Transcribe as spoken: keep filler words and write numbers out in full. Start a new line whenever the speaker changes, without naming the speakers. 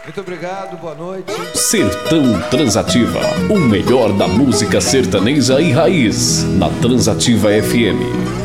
Muito obrigado, boa noite.
Sertão Transativa, o melhor da música sertaneja e raiz, na Transativa F M.